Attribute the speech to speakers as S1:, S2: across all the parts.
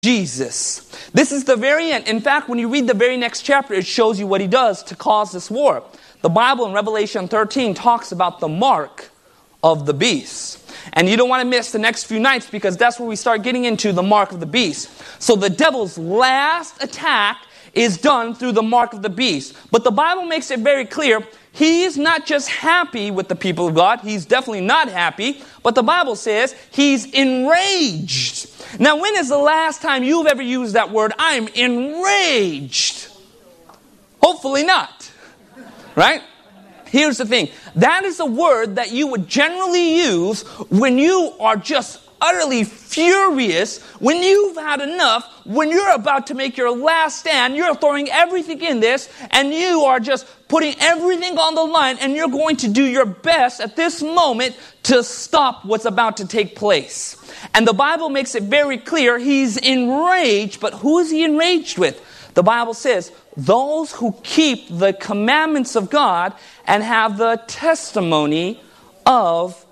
S1: Jesus. This is the very end. In fact, when you read the very next chapter, it shows you what he does to cause this war. The Bible in Revelation 13 talks about the mark of the beast. And you don't want to miss the next few nights because that's where we start getting into the mark of the beast. So the devil's last attack is done through the mark of the beast. But the Bible makes it very clear, he's not just happy with the people of God. He's definitely not happy. But the Bible says he's enraged. Now, when is the last time you've ever used that word, I'm enraged? Hopefully not. Right? Here's the thing. That is a word that you would generally use when you are just utterly furious, when you've had enough, when you're about to make your last stand, you're throwing everything in this, and you are just putting everything on the line, and you're going to do your best at this moment to stop what's about to take place. And the Bible makes it very clear he's enraged, but who is he enraged with? The Bible says, those who keep the commandments of God and have the testimony of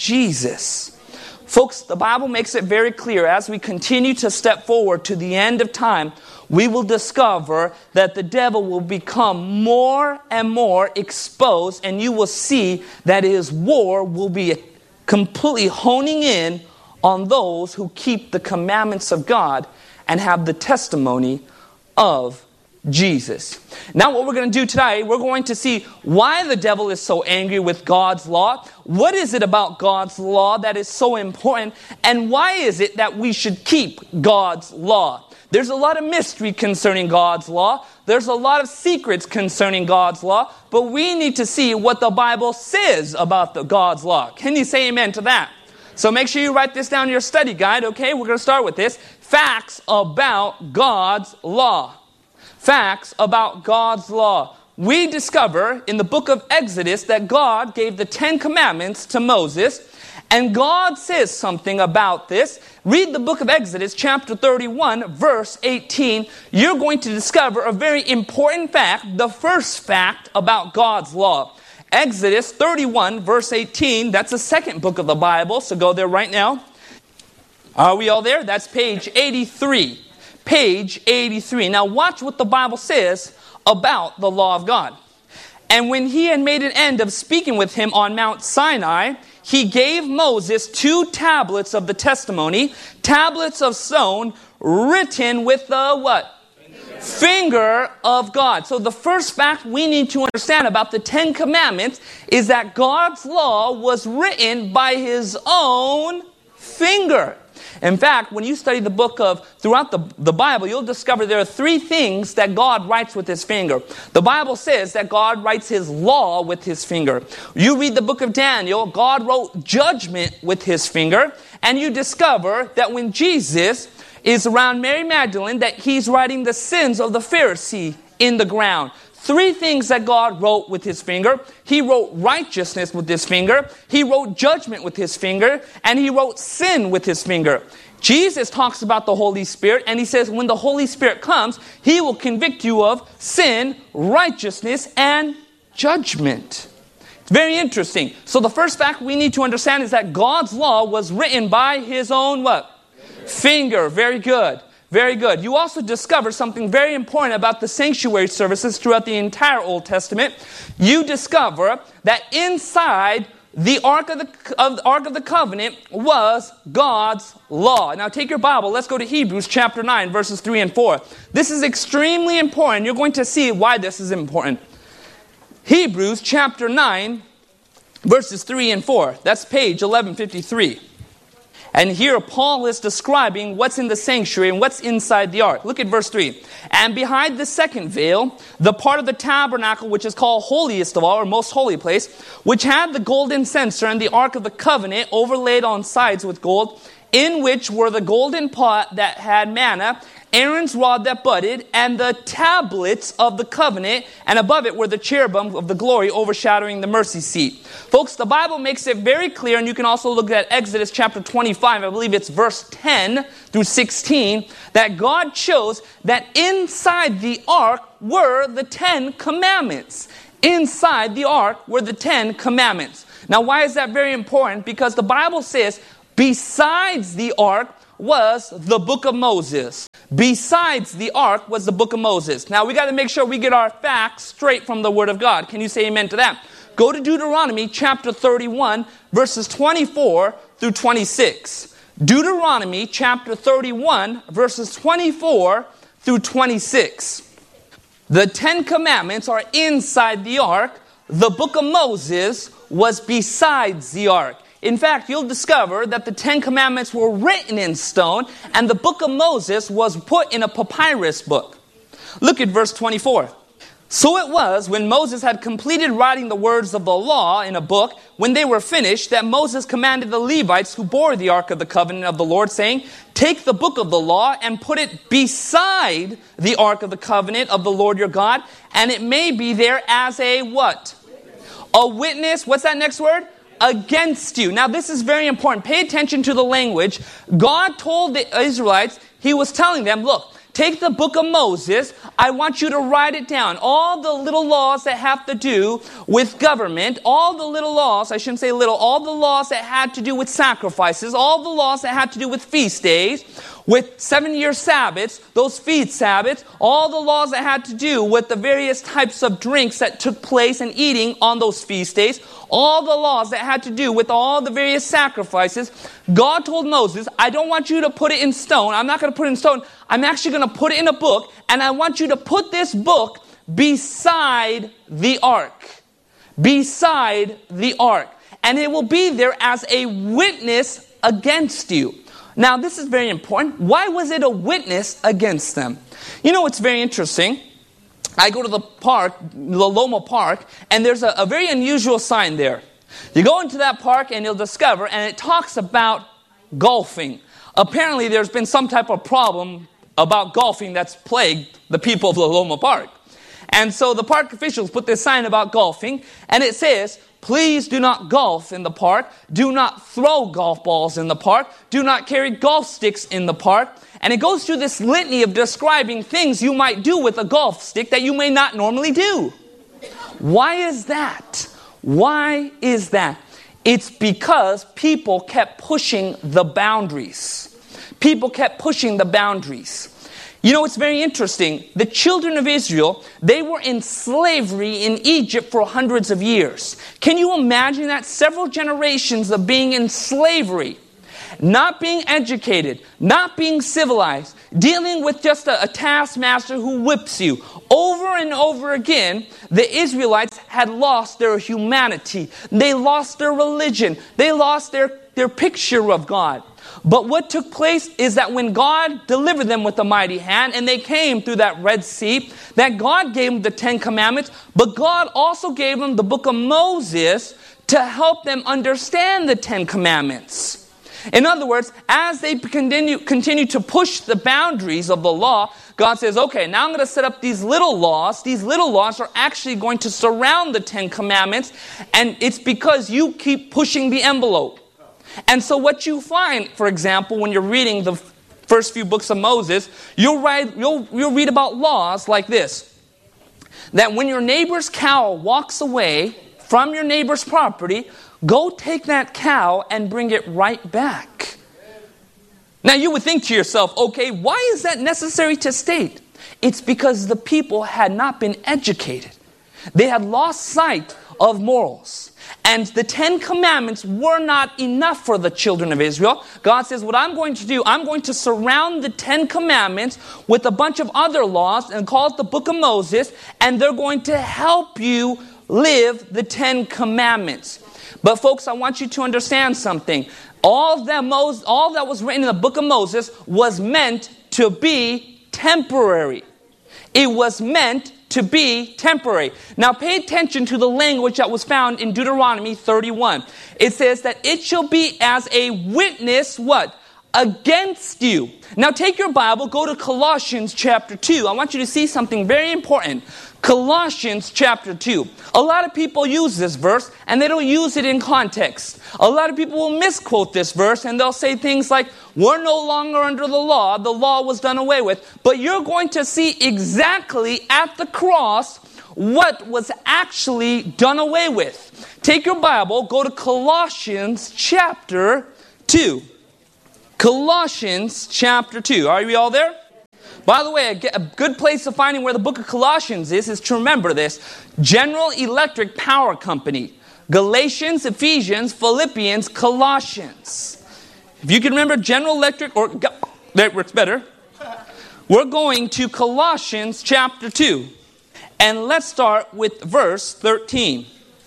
S1: Jesus. Folks, the Bible makes it very clear as we continue to step forward to the end of time, we will discover that the devil will become more and more exposed, and you will see that his war will be completely honing in on those who keep the commandments of God and have the testimony of Jesus. Now what we're going to do today, we're going to see why the devil is so angry with God's law. What is it about God's law that is so important? And why is it that we should keep God's law? There's a lot of mystery concerning God's law. There's a lot of secrets concerning God's law. But we need to see what the Bible says about God's law. Can you say amen to that? So make sure you write this down in your study guide. Okay, we're going to start with this. Facts about God's law. Facts about God's law. We discover in the book of Exodus that God gave the 10 commandments to Moses. And God says something about this. Read the book of Exodus, chapter 31, verse 18. You're going to discover a very important fact, the first fact about God's law. Exodus 31, verse 18. That's the second book of the Bible, so go there right now. Are we all there? That's page 83. Page 83. Now watch what the Bible says about the law of God. And when he had made an end of speaking with him on Mount Sinai, he gave Moses 2 tablets of the testimony, tablets of stone, written with the what? Finger of God. So the first fact we need to understand about the 10 commandments is that God's law was written by his own finger. In fact, when you study the book throughout the Bible, you'll discover there are 3 things that God writes with his finger. The Bible says that God writes his law with his finger. You read the book of Daniel, God wrote judgment with his finger. And you discover that when Jesus is around Mary Magdalene, that he's writing the sins of the Pharisee in the ground. 3 things that God wrote with his finger. He wrote righteousness with his finger. He wrote judgment with his finger. And he wrote sin with his finger. Jesus talks about the Holy Spirit, and he says when the Holy Spirit comes, he will convict you of sin, righteousness, and judgment. It's very interesting. So the first fact we need to understand is that God's law was written by his own what? Finger. Very good. Very good. You also discover something very important about the sanctuary services throughout the entire Old Testament. You discover that inside the Ark of the Covenant was God's law. Now take your Bible. Let's go to Hebrews chapter 9, verses 3 and 4. This is extremely important. You're going to see why this is important. Hebrews chapter 9, verses 3 and 4. That's page 1153. And here Paul is describing what's in the sanctuary and what's inside the ark. Look at verse 3. And behind the second veil, the part of the tabernacle which is called holiest of all, or most holy place, which had the golden censer and the ark of the covenant overlaid on sides with gold, in which were the golden pot that had manna, Aaron's rod that budded, and the tablets of the covenant, and above it were the cherubim of the glory overshadowing the mercy seat. Folks, the Bible makes it very clear, and you can also look at Exodus chapter 25, I believe it's verse 10 through 16, that God chose that inside the ark were the 10 commandments. Inside the ark were the 10 commandments. Now, why is that very important? Because the Bible says, besides the ark was the book of Moses. Besides the ark was the book of Moses. Now we got to make sure we get our facts straight from the Word of God. Can you say amen to that? Go to Deuteronomy chapter 31, verses 24 through 26. Deuteronomy chapter 31, verses 24 through 26. The 10 Commandments are inside the ark. The book of Moses was besides the ark. In fact, you'll discover that the 10 Commandments were written in stone, and the book of Moses was put in a papyrus book. Look at verse 24. So it was, when Moses had completed writing the words of the law in a book, when they were finished, that Moses commanded the Levites who bore the ark of the covenant of the Lord, saying, take the book of the law and put it beside the ark of the covenant of the Lord your God, and it may be there as a what? A witness. What's that next word? Against you. Now this is very important. Pay attention to the language. God told the Israelites, He was telling them, look, take the book of Moses. I want you to write it down. All the little laws that have to do with government, all the little laws, I shouldn't say little, all the laws that had to do with sacrifices, all the laws that had to do with feast days, with 7-year Sabbaths, those feast Sabbaths, all the laws that had to do with the various types of drinks that took place and eating on those feast days, all the laws that had to do with all the various sacrifices. God told Moses, I don't want you to put it in stone. I'm not going to put it in stone. I'm actually going to put it in a book, and I want you to put this book beside the ark. Beside the ark. And it will be there as a witness against you. Now, this is very important. Why was it a witness against them? You know, it's very interesting. I go to the park, the Loma Park, and there's a very unusual sign there. You go into that park and you'll discover, and it talks about golfing. Apparently, there's been some type of problem about golfing that's plagued the people of the Loma Park. And so the park officials put this sign about golfing, and it says, please do not golf in the park. Do not throw golf balls in the park. Do not carry golf sticks in the park. And it goes through this litany of describing things you might do with a golf stick that you may not normally do. Why is that? Why is that? It's because people kept pushing the boundaries. People kept pushing the boundaries. You know, it's very interesting. The children of Israel, they were in slavery in Egypt for hundreds of years. Can you imagine that? Several generations of being in slavery, not being educated, not being civilized, dealing with just a taskmaster who whips you. Over and over again, the Israelites had lost their humanity. They lost their religion. They lost their picture of God. But what took place is that when God delivered them with a mighty hand, and they came through that Red Sea, that God gave them the 10 Commandments, but God also gave them the book of Moses to help them understand the 10 Commandments. In other words, as they continue to push the boundaries of the law, God says, okay, now I'm going to set up these little laws. These little laws are actually going to surround the 10 Commandments, and it's because you keep pushing the envelope. And so what you find, for example, when you're reading the first few books of Moses, you'll read about laws like this. That when your neighbor's cow walks away from your neighbor's property, go take that cow and bring it right back. Now you would think to yourself, okay, why is that necessary to state? It's because the people had not been educated. They had lost sight of morals. And the 10 Commandments were not enough for the children of Israel. God says, what I'm going to do, I'm going to surround the 10 Commandments with a bunch of other laws and call it the Book of Moses, and they're going to help you live the 10 Commandments. But folks, I want you to understand something. All that was written in the Book of Moses was meant to be temporary. It was meant to be temporary. Now pay attention to the language that was found in Deuteronomy 31. It says that it shall be as a witness, what? Against you. Now take your Bible, go to Colossians chapter 2. I want you to see something very important. Colossians chapter 2. A lot of people use this verse and they don't use it in context. A lot of people will misquote this verse and they'll say things like, we're no longer under the law was done away with. But you're going to see exactly at the cross what was actually done away with. Take your Bible, go to Colossians chapter 2. Colossians chapter 2. Are we all there? By the way, a good place of finding where the book of Colossians is to remember this. General Electric Power Company. Galatians, Ephesians, Philippians, Colossians. If you can remember General Electric, or that works better. We're going to Colossians chapter 2. And let's start with verse 13.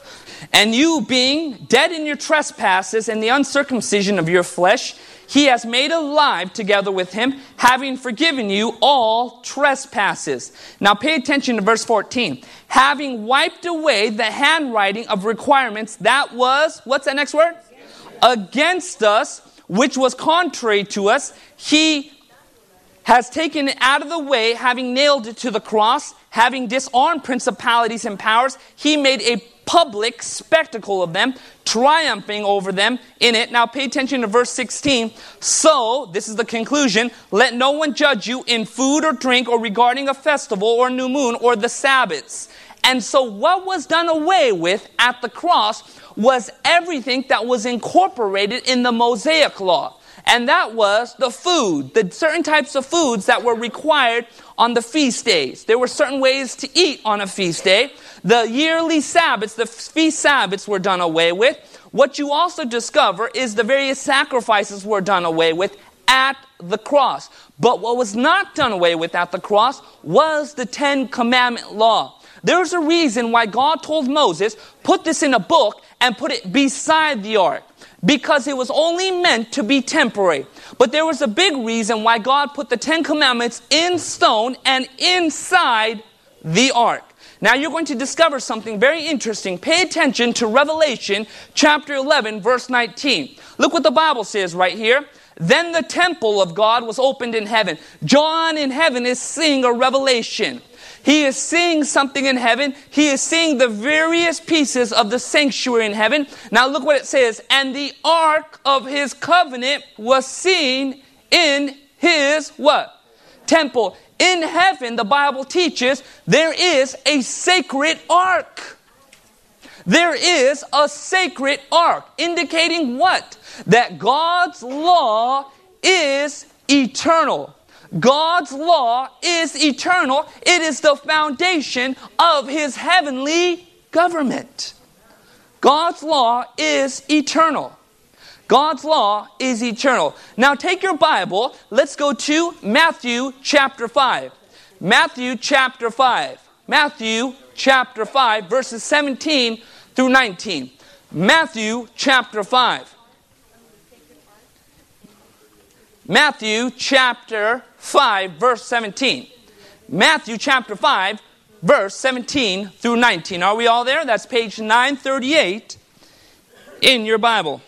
S1: And you being dead in your trespasses and the uncircumcision of your flesh, He has made alive together with Him, having forgiven you all trespasses. Now pay attention to verse 14. Having wiped away the handwriting of requirements that was, what's that next word? Against us, which was contrary to us, He has taken it out of the way, having nailed it to the cross, having disarmed principalities and powers, He made a public spectacle of them, triumphing over them in it. Now pay attention to verse 16. So, this is the conclusion, let no one judge you in food or drink or regarding a festival or new moon or the Sabbaths. And so what was done away with at the cross was everything that was incorporated in the Mosaic law. And that was the food, the certain types of foods that were required on the feast days. There were certain ways to eat on a feast day. The yearly Sabbaths, the feast Sabbaths were done away with. What you also discover is the various sacrifices were done away with at the cross. But what was not done away with at the cross was the 10 Commandment law. There's a reason why God told Moses, put this in a book and put it beside the ark. Because it was only meant to be temporary. But there was a big reason why God put the 10 Commandments in stone and inside the ark. Now you're going to discover something very interesting. Pay attention to Revelation chapter 11 verse 19. Look what the Bible says right here. Then the temple of God was opened in heaven. John in heaven is seeing a revelation. He is seeing something in heaven. He is seeing the various pieces of the sanctuary in heaven. Now look what it says. And the ark of His covenant was seen in His what? Temple. In heaven, the Bible teaches, there is a sacred ark. There is a sacred ark. Indicating what? That God's law is eternal. God's law is eternal. It is the foundation of His heavenly government. God's law is eternal. God's law is eternal. Now take your Bible. Let's go to Matthew chapter 5. Matthew chapter 5. Matthew chapter 5 verses 17 through 19. Matthew chapter 5. Matthew chapter 5 verse 17. Matthew chapter 5 verse 17 through 19. Are we all there? That's page 938 in your Bible.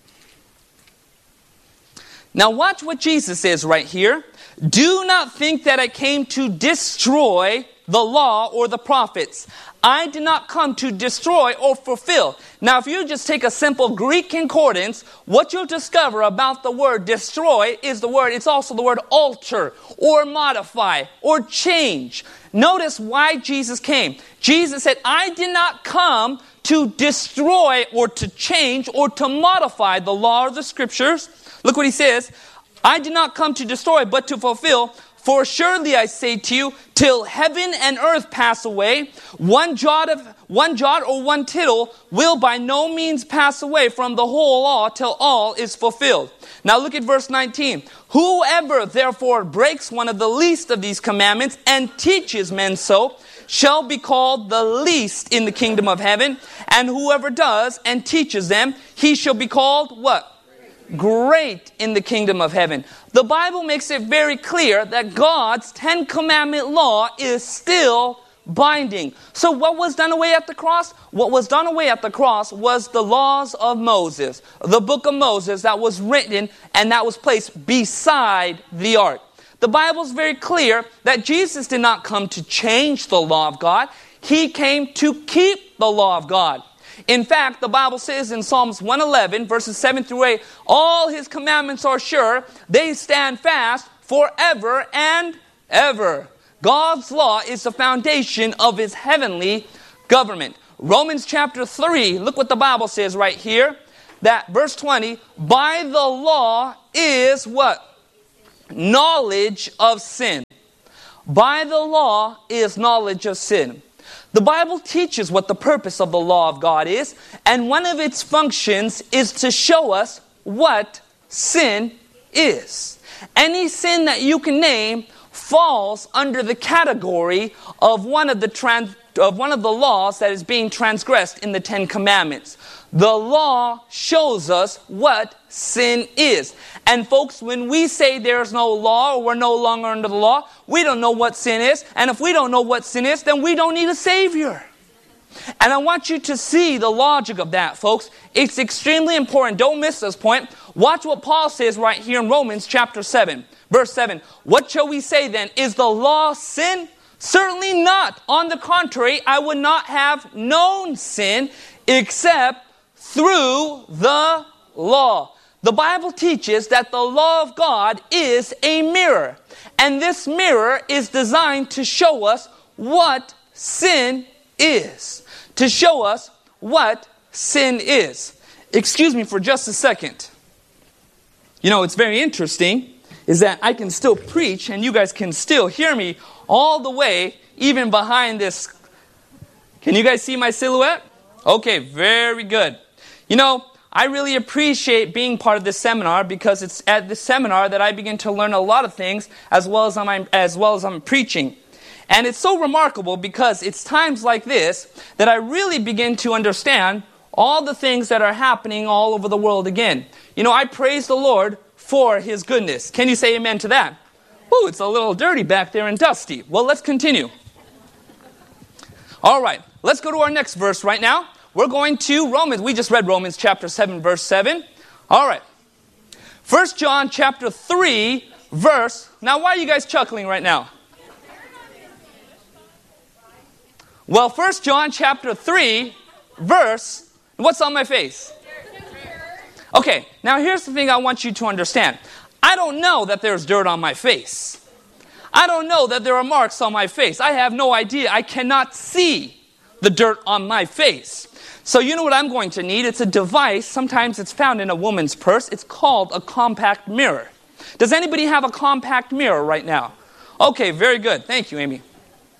S1: Now watch what Jesus says right here. Do not think that I came to destroy the law or the prophets. I did not come to destroy or fulfill. Now if you just take a simple Greek concordance, what you'll discover about the word destroy is the word, it's also the word alter or modify or change. Notice why Jesus came. Jesus said, I did not come to destroy or to change or to modify the law or the scriptures. Look what He says. I did not come to destroy but to fulfill. For surely I say to you, till heaven and earth pass away, one jot or one tittle will by no means pass away from the whole law till all is fulfilled. Now look at verse 19. Whoever therefore breaks one of the least of these commandments and teaches men so, shall be called the least in the kingdom of heaven. And whoever does and teaches them, he shall be called what? Great in the kingdom of heaven. The Bible makes it very clear that God's 10 Commandment law is still binding. So what was done away at the cross? What was done away at the cross was the laws of Moses, the book of Moses that was written and that was placed beside the ark. The Bible is very clear that Jesus did not come to change the law of God. He came to keep the law of God. In fact, the Bible says in Psalms 111, verses 7 through 8, all His commandments are sure, they stand fast forever and ever. God's law is the foundation of His heavenly government. Romans chapter 3, look what the Bible says right here. That verse 20, by the law is what? Knowledge of sin. By the law is knowledge of sin. The Bible teaches what the purpose of the law of God is, and one of its functions is to show us what sin is. Any sin that you can name falls under the category of one of the laws that is being transgressed in the Ten Commandments. The law shows us what sin is. And folks, when we say there's no law or we're no longer under the law, we don't know what sin is. And if we don't know what sin is, then we don't need a Savior. And I want you to see the logic of that, folks. It's extremely important. Don't miss this point. Watch what Paul says right here in Romans chapter 7, verse 7. What shall we say then? Is the law sin? Certainly not. On the contrary, I would not have known sin except through the law. The Bible teaches that the law of God is a mirror. And this mirror is designed to show us what sin is. To show us what sin is. Excuse me for just a second. You know, it's very interesting is that I can still preach and you guys can still hear me all the way, even behind this. Can you guys see my silhouette? Okay, very good. You know, I really appreciate being part of this seminar because it's at this seminar that I begin to learn a lot of things as well as I'm preaching. And it's so remarkable because it's times like this that I really begin to understand all the things that are happening all over the world again. You know, I praise the Lord for His goodness. Can you say amen to that? Ooh, it's a little dirty back there and dusty. Well, let's continue. All right, let's go to our next verse right now. We're going to Romans. We just read Romans chapter 7, verse 7. All right. 1 John chapter 3, verse. Now, why are you guys chuckling right now? Well, 1 John chapter 3, verse. What's on my face? Okay, now here's the thing I want you to understand. I don't know that there's dirt on my face. I don't know that there are marks on my face. I have no idea. I cannot see the dirt on my face. So you know what I'm going to need? It's a device. Sometimes it's found in a woman's purse. It's called a compact mirror. Does anybody have a compact mirror right now? Okay, very good. Thank you, Amy.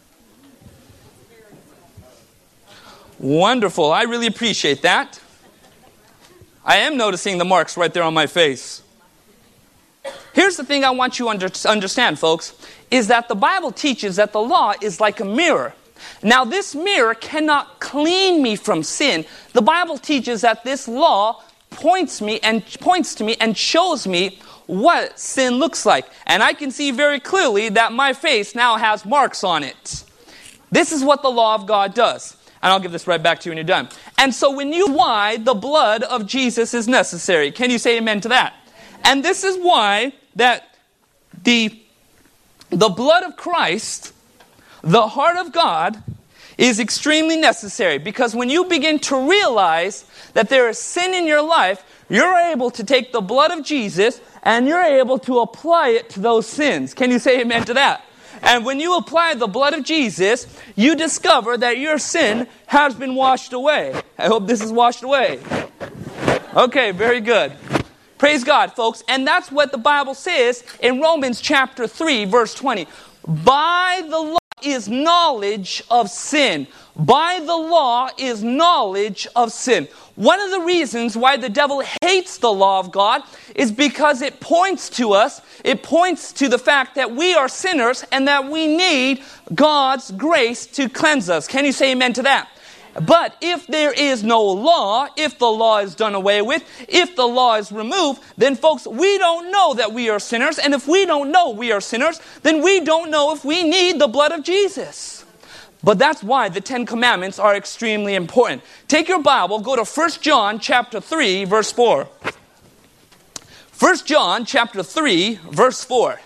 S1: Wonderful. I really appreciate that. I am noticing the marks right there on my face. Here's the thing I want you to understand, folks, is that the Bible teaches that the law is like a mirror. Now, this mirror cannot clean me from sin. The Bible teaches that this law points to me and shows me what sin looks like. And I can see very clearly that my face now has marks on it. This is what the law of God does. And I'll give this right back to you when you're done. And so why the blood of Jesus is necessary. Can you say amen to that? And this is why that the blood of Christ, the heart of God, is extremely necessary. Because when you begin to realize that there is sin in your life, you're able to take the blood of Jesus and you're able to apply it to those sins. Can you say amen to that? And when you apply the blood of Jesus, you discover that your sin has been washed away. I hope this is washed away. Okay, very good. Praise God, folks. And that's what the Bible says in Romans chapter 3, verse 20. By the law is knowledge of sin. By the law is knowledge of sin. One of the reasons why the devil hates the law of God is because it points to the fact that we are sinners and that we need God's grace to cleanse us. Can you say amen to that? But if there is no law, if the law is done away with, if the law is removed, then folks, we don't know that we are sinners. And if we don't know we are sinners, then we don't know if we need the blood of Jesus. But that's why the Ten Commandments are extremely important. Take your Bible, go to 1 John chapter 3, verse 4. 1 John chapter 3, verse 4.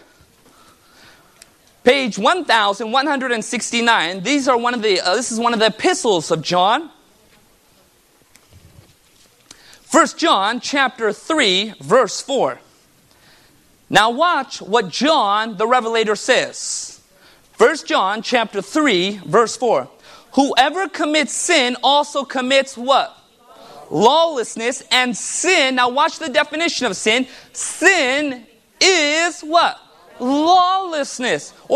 S1: Page 1169. This is one of the epistles of John. 1 John chapter 3, verse 4. Now watch what John the Revelator says. 1 John chapter 3, verse 4. Whoever commits sin also commits what? lawlessness, and sin. Now watch the definition of sin. Sin is what? Lawlessness.